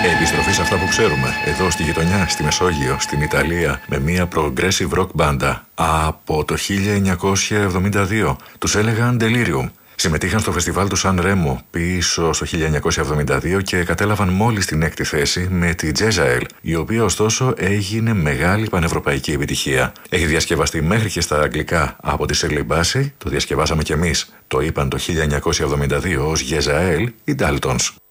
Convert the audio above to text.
Επιστροφή σε αυτά που ξέρουμε, εδώ στη γειτονιά, στη Μεσόγειο, στην Ιταλία, με μια progressive rock μπάντα από το 1972. Τους έλεγαν Delirium. Συμμετείχαν στο φεστιβάλ του Σαν Ρέμο πίσω στο 1972 και κατέλαβαν μόλις την 6η θέση με τη Jezzael, η οποία ωστόσο έγινε μεγάλη πανευρωπαϊκή επιτυχία. Έχει διασκευαστεί μέχρι και στα αγγλικά από τη Shirley Bassey, το διασκευάσαμε κι εμείς. Το είπαν το 1972 ως Jezzael οι Daltons.